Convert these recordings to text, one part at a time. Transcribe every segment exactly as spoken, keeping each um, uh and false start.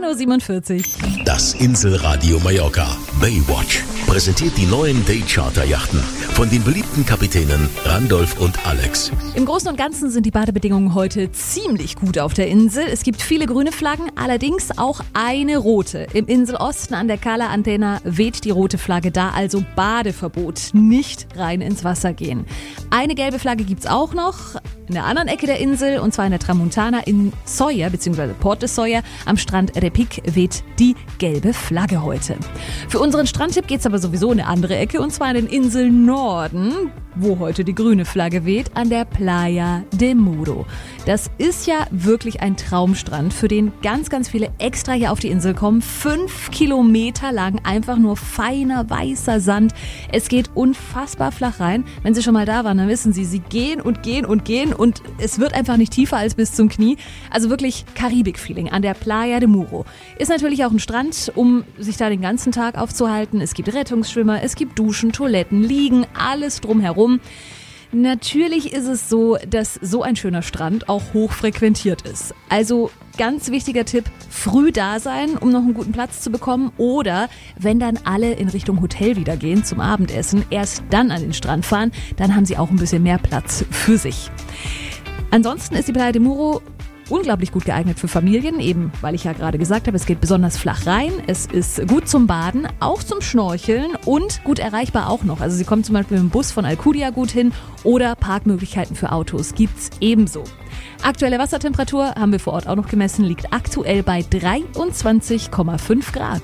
Uhr siebenundvierzig. Das Inselradio Mallorca Baywatch präsentiert die neuen Day-Charter-Yachten von den beliebten Kapitänen Randolph und Alex. Im Großen und Ganzen sind die Badebedingungen heute ziemlich gut auf der Insel. Es gibt viele grüne Flaggen, allerdings auch eine rote. Im Inselosten an der Cala Antena weht die rote Flagge, da also Badeverbot, nicht rein ins Wasser gehen. Eine gelbe Flagge gibt's auch noch in der anderen Ecke der Insel, und zwar in der Tramuntana in Sóller bzw. Port de Sóller. Am Strand Repic weht die gelbe Flagge heute. Für unseren Strandtipp geht's aber sowieso in eine andere Ecke, und zwar in den Inseln Norden, wo heute die grüne Flagge weht, an der Playa de Muro. Das ist ja wirklich ein Traumstrand, für den ganz, ganz viele extra hier auf die Insel kommen. Fünf Kilometer lang, einfach nur feiner, weißer Sand. Es geht unfassbar flach rein. Wenn Sie schon mal da waren, dann wissen Sie, Sie gehen und gehen und gehen und es wird einfach nicht tiefer als bis zum Knie. Also wirklich Karibik-Feeling an der Playa de Muro. Ist natürlich auch ein Strand, um sich da den ganzen Tag aufzuhalten. Es gibt Rettungsschwimmer, es gibt Duschen, Toiletten, Liegen, alles drumherum. Natürlich ist es so, dass so ein schöner Strand auch hoch frequentiert ist. Also ganz wichtiger Tipp, früh da sein, um noch einen guten Platz zu bekommen, oder wenn dann alle in Richtung Hotel wieder gehen zum Abendessen, erst dann an den Strand fahren, dann haben sie auch ein bisschen mehr Platz für sich. Ansonsten ist die Playa de Muro unglaublich gut geeignet für Familien, eben weil ich ja gerade gesagt habe, es geht besonders flach rein, es ist gut zum Baden, auch zum Schnorcheln und gut erreichbar auch noch. Also Sie kommen zum Beispiel mit dem Bus von Alcudia gut hin, oder Parkmöglichkeiten für Autos gibt's ebenso. Aktuelle Wassertemperatur haben wir vor Ort auch noch gemessen, liegt aktuell bei dreiundzwanzig Komma fünf Grad.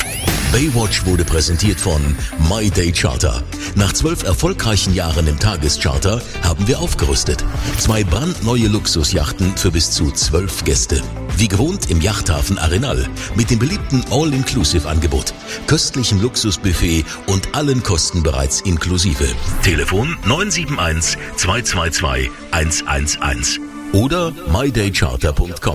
Baywatch wurde präsentiert von My Day Charter. Nach zwölf erfolgreichen Jahren im Tagescharter haben wir aufgerüstet. Zwei brandneue Luxusjachten für bis zu zwölf Gäste. Wie gewohnt im Yachthafen Arenal mit dem beliebten All-Inclusive-Angebot, köstlichem Luxusbuffet und allen Kosten bereits inklusive. Telefon neun sieben eins, zwei zwei zwei, eins eins eins oder my day charter punkt com.